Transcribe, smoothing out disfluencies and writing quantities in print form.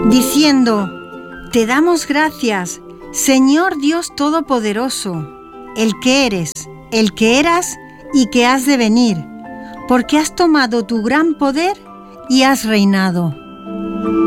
diciendo: Te damos gracias, Señor Dios Todopoderoso, el que eres, el que eras y que has de venir, porque has tomado tu gran poder y has reinado.